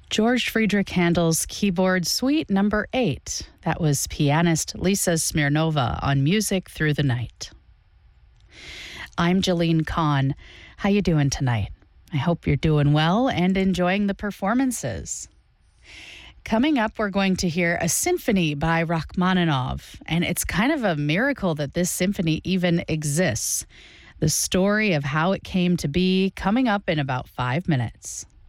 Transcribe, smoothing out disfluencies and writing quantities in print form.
George Friedrich Handel's Keyboard Suite Number 8. That was pianist Lisa Smirnova on Music Through the Night. I'm Jeline Kahn. How you doing tonight? I hope you're doing well and enjoying the performances. Coming up, we're going to hear a symphony by Rachmaninoff, and it's kind of a miracle that this symphony even exists. The story of how it came to be coming up in about 5 minutes.